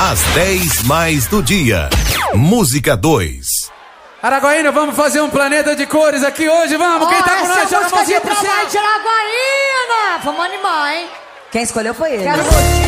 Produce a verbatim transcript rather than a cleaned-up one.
Às dez mais do dia. Música dois. Araguaína, vamos fazer um planeta de cores aqui hoje, vamos? Oh, Quem tá com nós? essa Joga a música mãozinha de pro céu. Araguaína! Vamos animar, hein? Quem escolheu foi ele. Quero